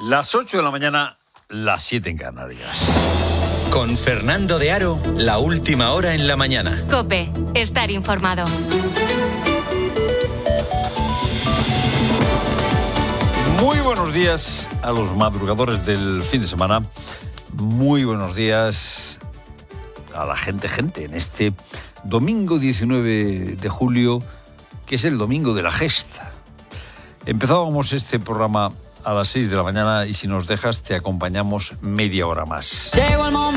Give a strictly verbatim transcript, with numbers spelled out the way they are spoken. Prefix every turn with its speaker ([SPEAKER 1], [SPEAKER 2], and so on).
[SPEAKER 1] Las ocho de la mañana, las siete en Canarias.
[SPEAKER 2] Con Fernando de Aro, la última hora en la mañana.
[SPEAKER 3] COPE, estar informado.
[SPEAKER 1] Muy buenos días a los madrugadores del fin de semana. Muy buenos días a la gente, gente, en este domingo diecinueve de julio, que es el domingo de la gesta. Empezábamos este programa a las seis de la mañana y si nos dejas te acompañamos media hora más.